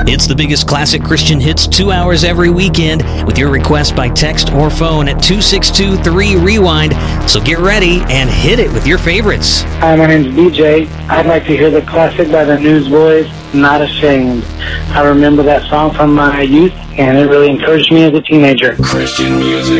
It's the biggest classic Christian hits 2 hours every weekend with your request by text or phone at 262-3-REWIND. So get ready and hit it with your favorites. Hi, my name's BJ. I'd like to hear the classic by the Newsboys, Not Ashamed. I remember that song from my youth, and it really encouraged me as a teenager. Christian music.